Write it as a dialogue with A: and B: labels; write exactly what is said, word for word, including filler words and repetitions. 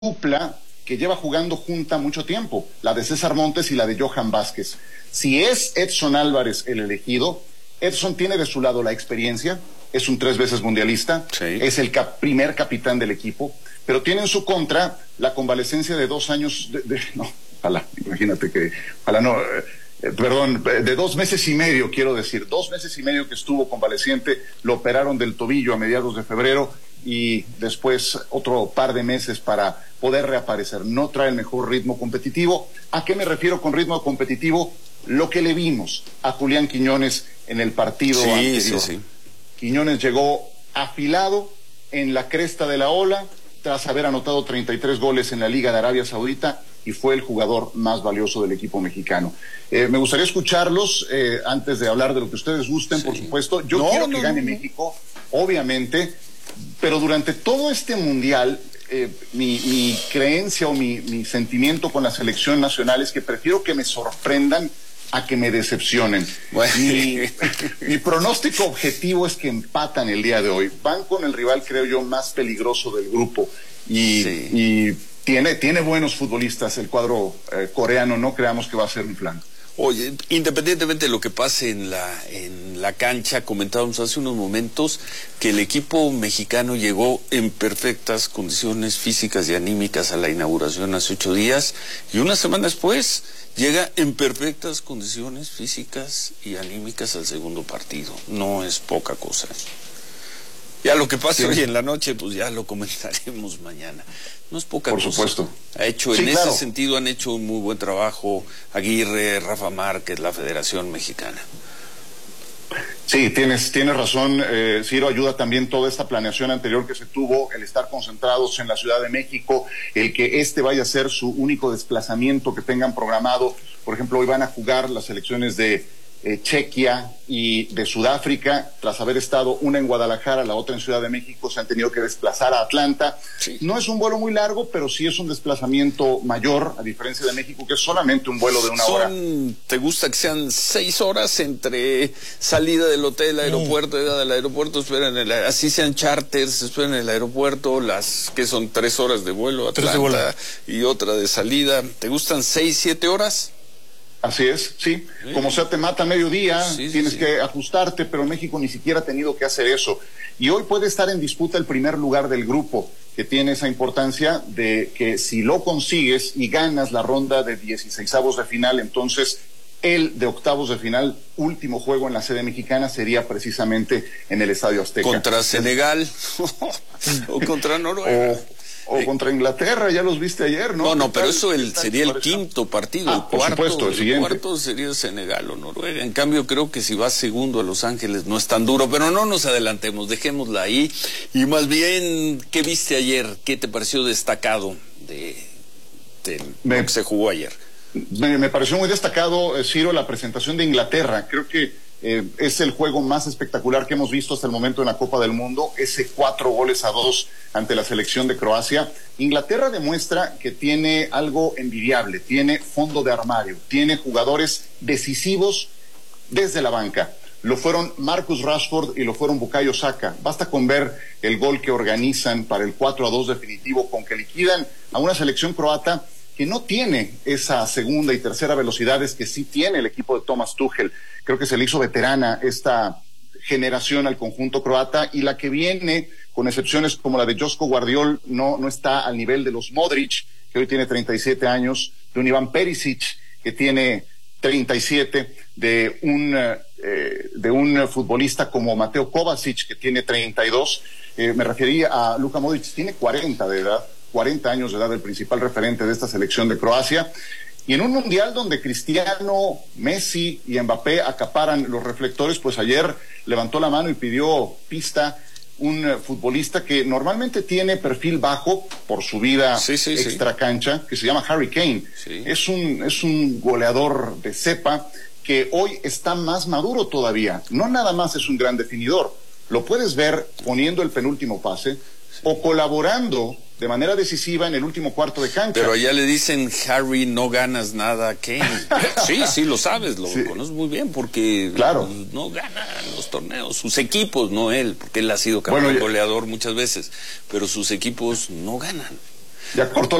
A: dupla que lleva jugando junta mucho tiempo, la de César Montes y la de Johan Vázquez. Si es Edson Álvarez el elegido, Edson tiene de su lado la experiencia, es un tres veces mundialista, sí. es el cap primer capitán del equipo, pero tiene en su contra la convalecencia de dos años, de, de, no, ojalá, imagínate que, ojalá no, eh, perdón, de dos meses y medio, quiero decir, dos meses y medio que estuvo convaleciente, lo operaron del tobillo a mediados de febrero, y después otro par de meses para poder reaparecer. No trae el mejor ritmo competitivo. ¿A qué me refiero con ritmo competitivo? Lo que le vimos a Julián Quiñones en el partido sí, anterior. Sí, sí. Quiñones llegó afilado en la cresta de la ola tras haber anotado treinta y tres goles en la Liga de Arabia Saudita y fue el jugador más valioso del equipo mexicano. Eh, me gustaría escucharlos eh, antes de hablar de lo que ustedes gusten, sí. por supuesto. Yo no, quiero no, que gane no, no. México, obviamente, pero durante todo este mundial, eh, mi, mi creencia o mi, mi sentimiento con la selección nacional es que prefiero que me sorprendan a que me decepcionen. Bueno. Mi, mi pronóstico objetivo es que empatan el día de hoy. Van con el rival, creo yo, más peligroso del grupo. Y, sí. y tiene, tiene buenos futbolistas el cuadro eh, coreano, no creamos que va a ser un plan.
B: Oye, independientemente de lo que pase en la, en la cancha, comentábamos hace unos momentos que el equipo mexicano llegó en perfectas condiciones físicas y anímicas a la inauguración hace ocho días y una semana después llega en perfectas condiciones físicas y anímicas al segundo partido. No es poca cosa. Ya lo que pase sí. hoy en la noche, pues ya lo comentaremos mañana. No es poca
A: Por
B: cosa.
A: Por supuesto.
B: Ha hecho,
A: sí,
B: en
A: claro.
B: ese sentido han hecho un muy buen trabajo Aguirre, Rafa Márquez, la Federación Mexicana.
A: Sí, tienes, tienes razón, eh, Ciro, ayuda también toda esta planeación anterior que se tuvo, el estar concentrados en la Ciudad de México, el que este vaya a ser su único desplazamiento que tengan programado. Por ejemplo, hoy van a jugar las selecciones de Eh, Chequia y de Sudáfrica, tras haber estado una en Guadalajara, la otra en Ciudad de México, se han tenido que desplazar a Atlanta. Sí. No es un vuelo muy largo, pero sí es un desplazamiento mayor, a diferencia de México, que es solamente un vuelo de una
B: Son,
A: hora.
B: ¿Te gusta que sean seis horas entre salida del hotel, aeropuerto, mm. del aeropuerto, esperan el, así sean charters, esperan en el aeropuerto, las que son tres horas de vuelo a Atlanta de vuelo. Y otra de salida? ¿Te gustan seis, siete horas?
A: Así es, sí. sí. Como sea, te mata a mediodía, sí, sí, tienes sí. que ajustarte, pero México ni siquiera ha tenido que hacer eso. Y hoy puede estar en disputa el primer lugar del grupo, que tiene esa importancia de que si lo consigues y ganas la ronda de dieciseisavos de final, entonces el de octavos de final, último juego en la sede mexicana, sería precisamente en el Estadio Azteca.
B: ¿Contra Senegal? ¿O contra Noruega?
A: O... O contra Inglaterra, ya los viste ayer, ¿no?
B: No, no, pero eso el, sería el quinto partido.
A: Ah,
B: el cuarto,
A: por supuesto, el, el siguiente.
B: cuarto sería Senegal o Noruega. En cambio, creo que si vas segundo a Los Ángeles no es tan duro, pero no nos adelantemos, dejémosla ahí. Y más bien, ¿qué viste ayer? ¿Qué te pareció destacado de, de me, lo que se jugó ayer?
A: Me, me pareció muy destacado, eh, Ciro, la presentación de Inglaterra. Creo que Eh, es el juego más espectacular que hemos visto hasta el momento en la Copa del Mundo, ese cuatro goles a dos ante la selección de Croacia. Inglaterra demuestra que tiene algo envidiable, tiene fondo de armario, tiene jugadores decisivos desde la banca. Lo fueron Marcus Rashford y lo fueron Bukayo Saka. Basta con ver el gol que organizan para el cuatro a dos definitivo, con que liquidan a una selección croata que no tiene esa segunda y tercera velocidades que sí tiene el equipo de Thomas Tuchel. Creo que se le hizo veterana esta generación al conjunto croata, y la que viene, con excepciones como la de Joško Gvardiol, no, no está al nivel de los Modric, que hoy tiene treinta y siete años, de un Iván Perisic, que tiene treinta y siete, de un, eh, de un futbolista como Mateo Kovacic, que tiene treinta y dos. Eh, me refería a Luka Modric, tiene cuarenta de edad, cuarenta años de edad, el principal referente de esta selección de Croacia. Y en un mundial donde Cristiano, Messi y Mbappé acaparan los reflectores, pues ayer levantó la mano y pidió pista un uh, futbolista que normalmente tiene perfil bajo por su vida sí, sí, extracancha, sí. que se llama Harry Kane. Sí. Es un, es un goleador de cepa que hoy está más maduro todavía. No nada más es un gran definidor. Lo puedes ver poniendo el penúltimo pase sí. o colaborando de manera decisiva en el último cuarto de cancha.
B: Pero allá le dicen, Harry, no ganas nada, Kane. Sí, sí, lo sabes, lo sí. conoces muy bien, porque
A: claro.
B: no gana los torneos, sus equipos, no él, porque él ha sido campeón bueno, goleador muchas veces, pero sus equipos no ganan.
A: Ya cortó